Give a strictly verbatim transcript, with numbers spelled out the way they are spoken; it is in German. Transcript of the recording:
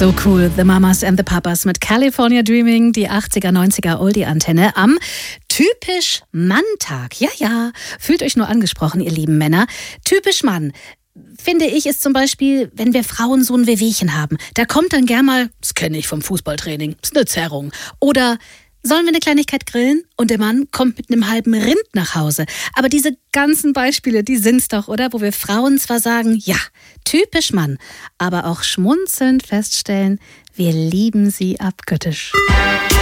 So cool, The Mamas and the Papas mit California Dreaming, die achtziger, neunziger Oldie-Antenne am Typisch Mann-Tag. Ja, ja, fühlt euch nur angesprochen, ihr lieben Männer. Typisch Mann, finde ich, ist zum Beispiel, wenn wir Frauen so ein Wehwehchen haben. Da kommt dann gern mal, das kenne ich vom Fußballtraining, ist eine Zerrung. Oder sollen wir eine Kleinigkeit grillen? Und der Mann kommt mit einem halben Rind nach Hause. Aber diese ganzen Beispiele, die sind's doch, oder? Wo wir Frauen zwar sagen, ja, typisch Mann, aber auch schmunzelnd feststellen, wir lieben sie abgöttisch.